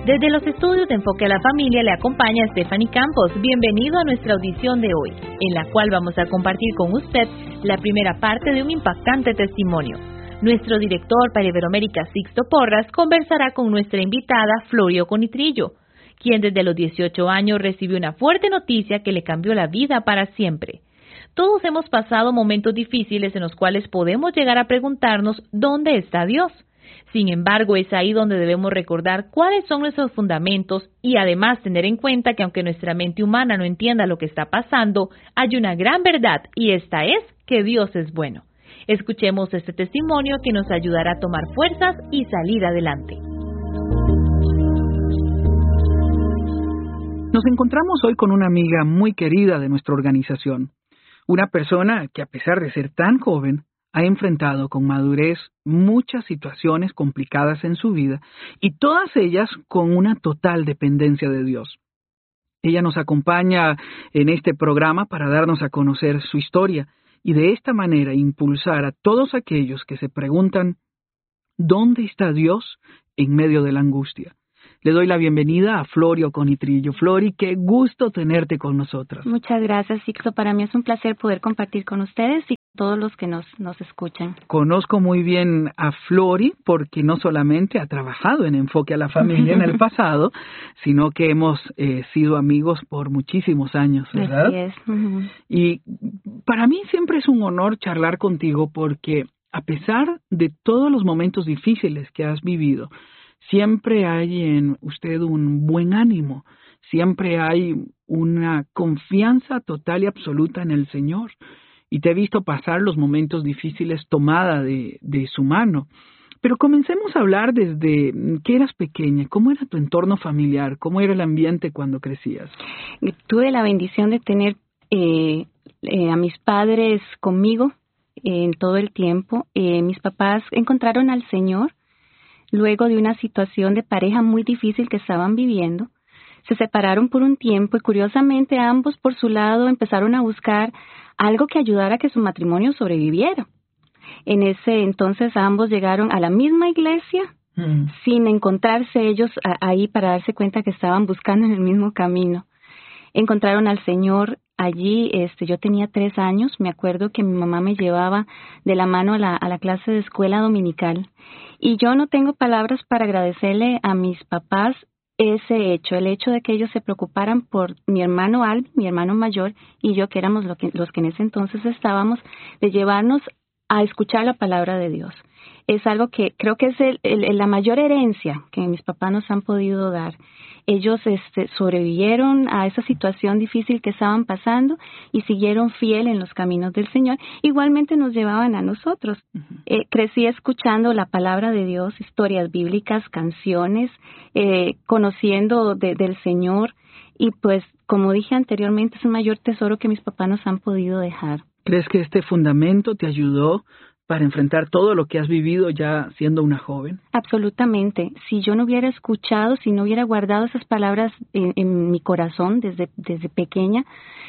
Desde los estudios de Enfoque a la Familia le acompaña Stephanie Campos. Bienvenido a nuestra audición de hoy, en la cual vamos a compartir con usted la primera parte de un impactante testimonio. Nuestro director para Iberoamérica, Sixto Porras, conversará con nuestra invitada, Florio Conitrillo, quien desde los 18 años recibió una fuerte noticia que le cambió la vida para siempre. Todos hemos pasado momentos difíciles en los cuales podemos llegar a preguntarnos ¿dónde está Dios? Sin embargo, es ahí donde debemos recordar cuáles son nuestros fundamentos y además tener en cuenta que aunque nuestra mente humana no entienda lo que está pasando, hay una gran verdad y esta es que Dios es bueno. Escuchemos este testimonio que nos ayudará a tomar fuerzas y salir adelante. Nos encontramos hoy con una amiga muy querida de nuestra organización, una persona que a pesar de ser tan joven, ha enfrentado con madurez muchas situaciones complicadas en su vida y todas ellas con una total dependencia de Dios. Ella nos acompaña en este programa para darnos a conocer su historia y de esta manera impulsar a todos aquellos que se preguntan ¿dónde está Dios en medio de la angustia? Le doy la bienvenida a Florio Conitrillo. Flori, qué gusto tenerte con nosotros. Muchas gracias, Sixto. Para mí es un placer poder compartir con ustedes y todos los que nos escuchan. Conozco muy bien a Flori porque no solamente ha trabajado en Enfoque a la Familia en el pasado, sino que hemos sido amigos por muchísimos años, ¿verdad? Así es. Uh-huh. Y para mí siempre es un honor charlar contigo porque a pesar de todos los momentos difíciles que has vivido, siempre hay en usted un buen ánimo, siempre hay una confianza total y absoluta en el Señor. Y te he visto pasar los momentos difíciles tomada de su mano. Pero comencemos a hablar desde que eras pequeña. ¿Cómo era tu entorno familiar? ¿Cómo era el ambiente cuando crecías? Tuve la bendición de tener a mis padres conmigo en todo el tiempo. Mis papás encontraron al Señor luego de una situación de pareja muy difícil que estaban viviendo. Se separaron por un tiempo y curiosamente ambos por su lado empezaron a buscar algo que ayudara a que su matrimonio sobreviviera. En ese entonces ambos llegaron a la misma iglesia sin encontrarse ellos ahí para darse cuenta que estaban buscando en el mismo camino. Encontraron al Señor allí. Yo tenía 3 años. Me acuerdo que mi mamá me llevaba de la mano a la clase de escuela dominical. Y yo no tengo palabras para agradecerle a mis papás ese hecho, el hecho de que ellos se preocuparan por mi hermano Alvin, mi hermano mayor, y yo, que éramos los que en ese entonces estábamos, de llevarnos a escuchar la palabra de Dios. Es algo que creo que es la mayor herencia que mis papás nos han podido dar. Ellos sobrevivieron a esa situación difícil que estaban pasando y siguieron fiel en los caminos del Señor. Igualmente nos llevaban a nosotros. Crecí escuchando la palabra de Dios, historias bíblicas, canciones, conociendo del Señor. Y pues, como dije anteriormente, es el mayor tesoro que mis papás nos han podido dejar. ¿Crees que este fundamento te ayudó para enfrentar todo lo que has vivido ya siendo una joven? Absolutamente. Si yo no hubiera escuchado, si no hubiera guardado esas palabras en mi corazón desde pequeña,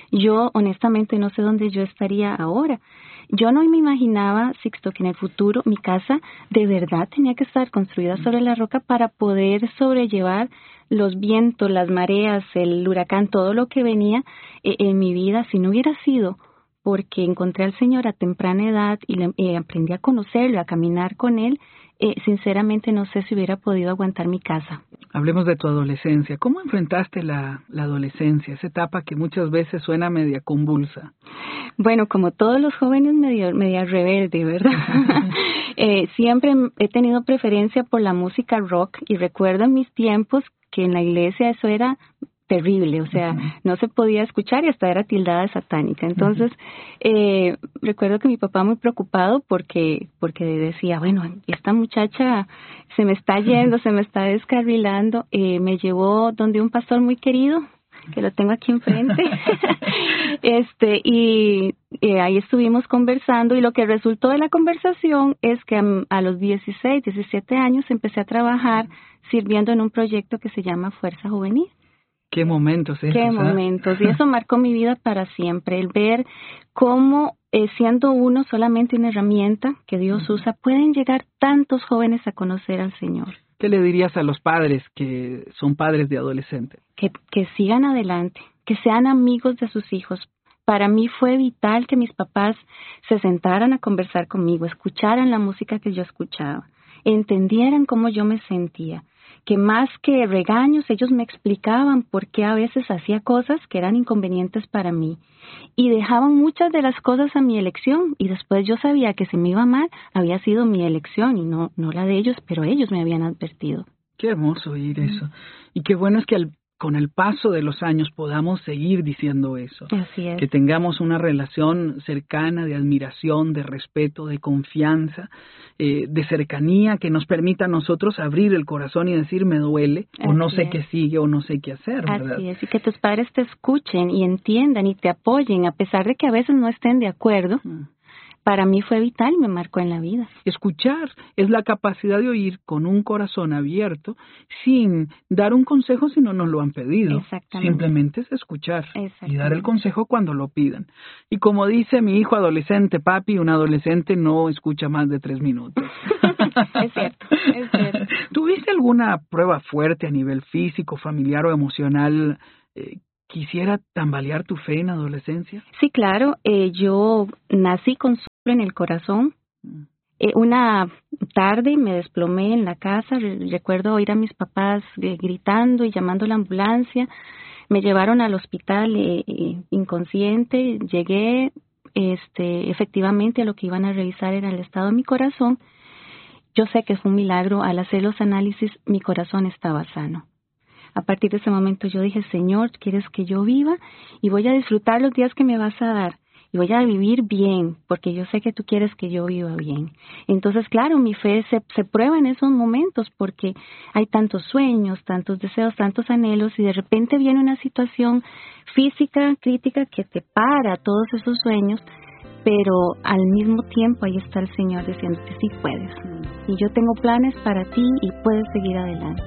yo honestamente no sé dónde yo estaría ahora. Yo no me imaginaba, Sixto, que en el futuro mi casa de verdad tenía que estar construida sobre la roca para poder sobrellevar los vientos, las mareas, el huracán, todo lo que venía en mi vida. Si no hubiera sido porque encontré al Señor a temprana edad y aprendí a conocerlo, a caminar con Él, sinceramente no sé si hubiera podido aguantar mi casa. Hablemos de tu adolescencia. ¿Cómo enfrentaste la adolescencia, esa etapa que muchas veces suena media convulsa? Bueno, como todos los jóvenes, media rebelde, ¿verdad? Siempre he tenido preferencia por la música rock y recuerdo en mis tiempos que en la iglesia eso era terrible, o sea, no se podía escuchar y hasta era tildada de satánica. Entonces, recuerdo que mi papá muy preocupado porque decía, bueno, esta muchacha se me está yendo, se me está descarrilando. Me llevó donde un pastor muy querido, que lo tengo aquí enfrente, y ahí estuvimos conversando, y lo que resultó de la conversación es que a los 16, 17 años empecé a trabajar sirviendo en un proyecto que se llama Fuerza Juvenil. Qué momentos, Qué momentos. Y eso marcó mi vida para siempre. El ver cómo, siendo uno solamente una herramienta que Dios usa, pueden llegar tantos jóvenes a conocer al Señor. ¿Qué le dirías a los padres que son padres de adolescentes? Que sigan adelante, que sean amigos de sus hijos. Para mí fue vital que mis papás se sentaran a conversar conmigo, escucharan la música que yo escuchaba, entendieran cómo yo me sentía, que más que regaños ellos me explicaban por qué a veces hacía cosas que eran inconvenientes para mí y dejaban muchas de las cosas a mi elección y después yo sabía que si me iba mal había sido mi elección y no la de ellos, pero ellos me habían advertido. Qué hermoso oír eso. Y qué bueno es que con el paso de los años podamos seguir diciendo eso. Así es. Que tengamos una relación cercana de admiración, de respeto, de confianza, de cercanía, que nos permita a nosotros abrir el corazón y decir me duele, o no sé qué sigue, o no sé qué hacer, ¿verdad? Así es, y que tus padres te escuchen y entiendan y te apoyen, a pesar de que a veces no estén de acuerdo. Para mí fue vital y me marcó en la vida. Escuchar es la capacidad de oír con un corazón abierto, sin dar un consejo si no nos lo han pedido. Exactamente. Simplemente es escuchar y dar el consejo cuando lo pidan. Y como dice mi hijo adolescente, papi, un adolescente no escucha más de 3 minutos. Es cierto, es cierto. ¿Tuviste alguna prueba fuerte a nivel físico, familiar o emocional quisiera tambalear tu fe en adolescencia? Sí, claro. Yo nací con soplo en el corazón. Una tarde me desplomé en la casa. Recuerdo oír a mis papás gritando y llamando a la ambulancia. Me llevaron al hospital inconsciente. Llegué, efectivamente, a lo que iban a revisar era el estado de mi corazón. Yo sé que fue un milagro. Al hacer los análisis, mi corazón estaba sano. A partir de ese momento yo dije, Señor, ¿quieres que yo viva? Y voy a disfrutar los días que me vas a dar. Y voy a vivir bien, porque yo sé que tú quieres que yo viva bien. Entonces, claro, mi fe se prueba en esos momentos, porque hay tantos sueños, tantos deseos, tantos anhelos, y de repente viene una situación física, crítica, que te para todos esos sueños, pero al mismo tiempo ahí está el Señor diciéndote, sí puedes. Y yo tengo planes para ti y puedes seguir adelante.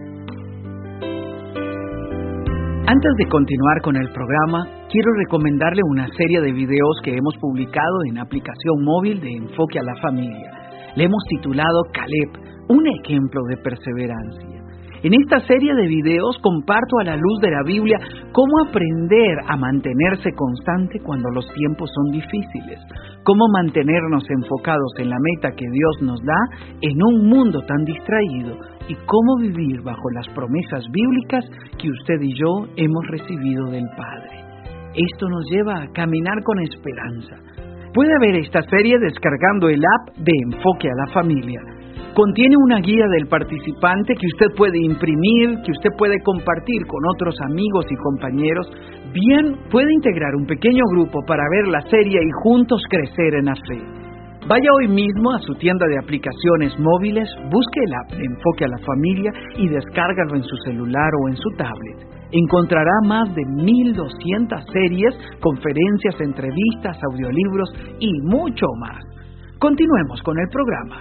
Antes de continuar con el programa, quiero recomendarle una serie de videos que hemos publicado en aplicación móvil de Enfoque a la Familia. Le hemos titulado Caleb, un ejemplo de perseverancia. En esta serie de videos comparto a la luz de la Biblia cómo aprender a mantenerse constante cuando los tiempos son difíciles, cómo mantenernos enfocados en la meta que Dios nos da en un mundo tan distraído y cómo vivir bajo las promesas bíblicas que usted y yo hemos recibido del Padre. Esto nos lleva a caminar con esperanza. Puede ver esta serie descargando el app de Enfoque a la Familia. Contiene una guía del participante que usted puede imprimir, que usted puede compartir con otros amigos y compañeros. Bien, puede integrar un pequeño grupo para ver la serie y juntos crecer en la fe. Vaya hoy mismo a su tienda de aplicaciones móviles, busque el app de Enfoque a la Familia y descárgalo en su celular o en su tablet. Encontrará más de 1,200 series, conferencias, entrevistas, audiolibros y mucho más. Continuemos con el programa.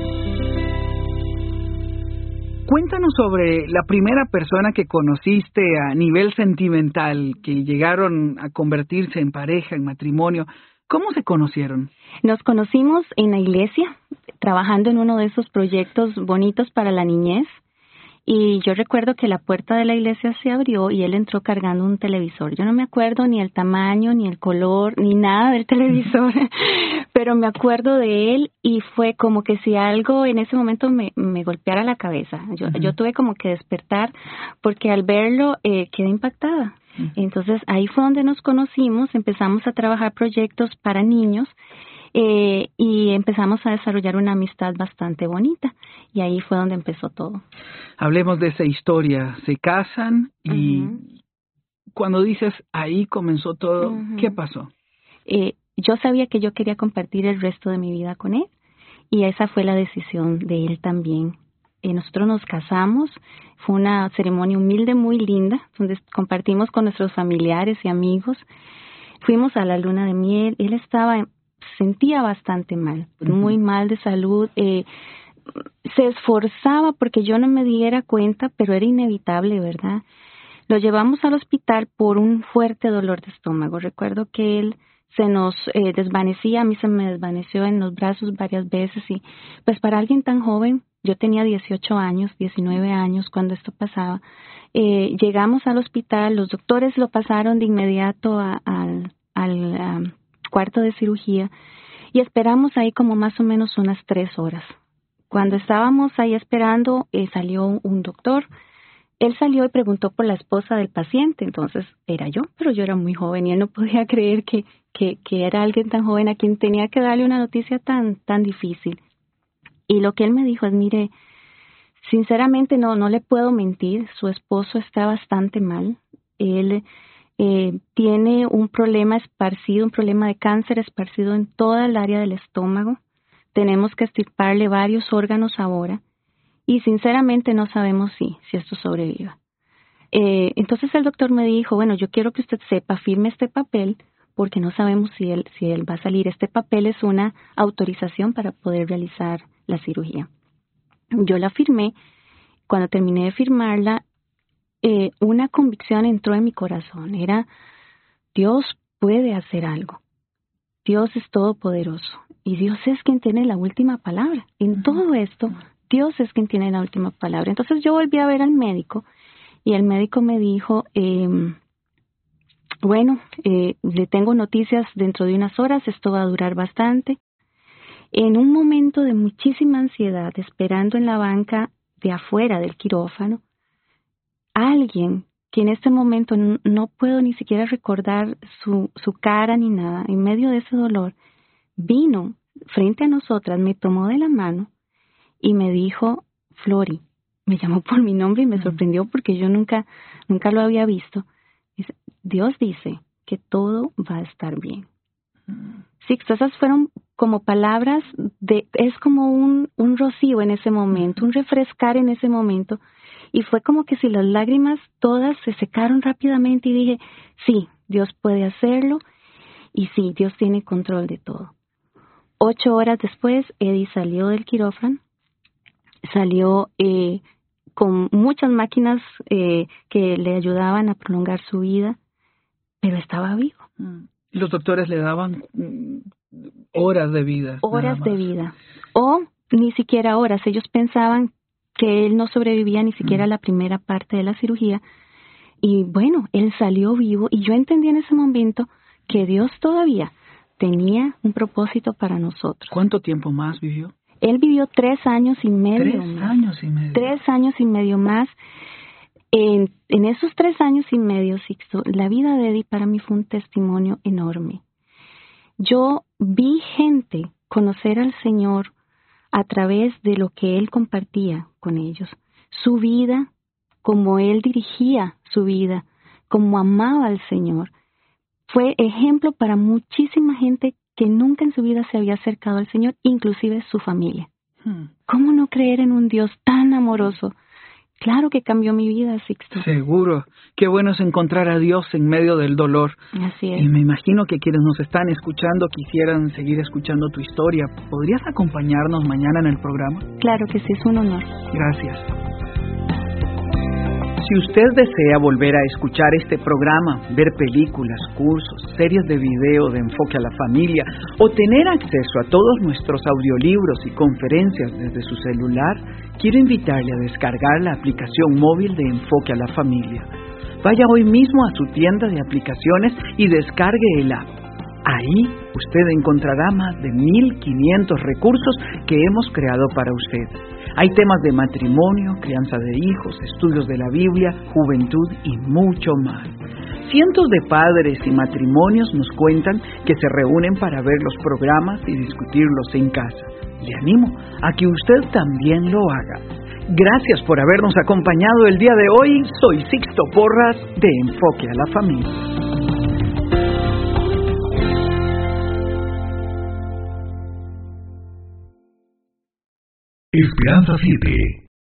Cuéntanos sobre la primera persona que conociste a nivel sentimental, que llegaron a convertirse en pareja, en matrimonio. ¿Cómo se conocieron? Nos conocimos en la iglesia, trabajando en uno de esos proyectos bonitos para la niñez. Y yo recuerdo que la puerta de la iglesia se abrió y él entró cargando un televisor. Yo no me acuerdo ni el tamaño, ni el color, ni nada del televisor, pero me acuerdo de él y fue como que si algo en ese momento me golpeara la cabeza. Yo tuve como que despertar porque al verlo quedé impactada. Entonces ahí fue donde nos conocimos, empezamos a trabajar proyectos para niños. Y empezamos a desarrollar una amistad bastante bonita y ahí fue donde empezó todo. Hablemos de esa historia. Se casan y cuando dices ahí comenzó todo, ¿qué pasó? Yo sabía que yo quería compartir el resto de mi vida con él y esa fue la decisión de él también. Nosotros nos casamos, fue una ceremonia humilde muy linda donde compartimos con nuestros familiares y amigos. Fuimos a la luna de miel, él sentía bastante mal, muy mal de salud, se esforzaba porque yo no me diera cuenta, pero era inevitable, ¿verdad? Lo llevamos al hospital por un fuerte dolor de estómago. Recuerdo que él se nos desvanecía, a mí se me desvaneció en los brazos varias veces y pues para alguien tan joven Yo tenía 18 años, 19 años cuando esto pasaba. Llegamos al hospital, los doctores lo pasaron de inmediato al cuarto de cirugía y esperamos ahí como más o menos unas 3 horas. Cuando estábamos ahí esperando, salió un doctor. Él salió y preguntó por la esposa del paciente, entonces era yo, pero yo era muy joven y él no podía creer que era alguien tan joven a quien tenía que darle una noticia tan difícil. Y lo que él me dijo es, mire, sinceramente no le puedo mentir, su esposo está bastante mal. Él tiene un problema esparcido, un problema de cáncer esparcido en toda el área del estómago. Tenemos que extirparle varios órganos ahora y sinceramente no sabemos si esto sobreviva. Entonces el doctor me dijo, bueno, yo quiero que usted sepa, firme este papel porque no sabemos si él va a salir. Este papel es una autorización para poder realizar la cirugía. Yo la firmé. Cuando terminé de firmarla, una convicción entró en mi corazón. Era, Dios puede hacer algo. Dios es todopoderoso. Y Dios es quien tiene la última palabra. En todo esto, Dios es quien tiene la última palabra. Entonces yo volví a ver al médico y el médico me dijo, le tengo noticias dentro de unas horas, esto va a durar bastante. En un momento de muchísima ansiedad, esperando en la banca de afuera del quirófano, alguien que en este momento no puedo ni siquiera recordar su cara ni nada, en medio de ese dolor, vino frente a nosotras, me tomó de la mano y me dijo, Flori, me llamó por mi nombre y me sorprendió porque yo nunca lo había visto. Dice, Dios dice que todo va a estar bien. Sixto, esas fueron como palabras es como un rocío en ese momento, un refrescar en ese momento. Y fue como que si las lágrimas todas se secaron rápidamente y dije, sí, Dios puede hacerlo y sí, Dios tiene control de todo. 8 horas después, Eddie salió del quirófano, salió con muchas máquinas que le ayudaban a prolongar su vida, pero estaba vivo. Los doctores le daban horas de vida. Horas de vida. O ni siquiera horas. Ellos pensaban que él no sobrevivía ni siquiera a la primera parte de la cirugía. Y bueno, él salió vivo y yo entendí en ese momento que Dios todavía tenía un propósito para nosotros. ¿Cuánto tiempo más vivió? Él vivió 3 años y medio. 3 años y medio. 3 años y medio más. En esos 3 años y medio, Sixto, la vida de Eddie para mí fue un testimonio enorme. Yo vi gente conocer al Señor a través de lo que Él compartía con ellos. Su vida, como Él dirigía su vida, como amaba al Señor. Fue ejemplo para muchísima gente que nunca en su vida se había acercado al Señor, inclusive su familia. ¿Cómo no creer en un Dios tan amoroso? Claro que cambió mi vida, Sixto. Seguro. Qué bueno es encontrar a Dios en medio del dolor. Así es. Y me imagino que quienes nos están escuchando quisieran seguir escuchando tu historia. ¿Podrías acompañarnos mañana en el programa? Claro que sí, es un honor. Gracias. Si usted desea volver a escuchar este programa, ver películas, cursos, series de video de enfoque a la familia o tener acceso a todos nuestros audiolibros y conferencias desde su celular, quiero invitarle a descargar la aplicación móvil de Enfoque a la Familia. Vaya hoy mismo a su tienda de aplicaciones y descargue el app. Ahí usted encontrará más de 1,500 recursos que hemos creado para usted. Hay temas de matrimonio, crianza de hijos, estudios de la Biblia, juventud y mucho más. Cientos de padres y matrimonios nos cuentan que se reúnen para ver los programas y discutirlos en casa. Le animo a que usted también lo haga. Gracias por habernos acompañado el día de hoy. Soy Sixto Porras de Enfoque a la Familia. Esperanza 7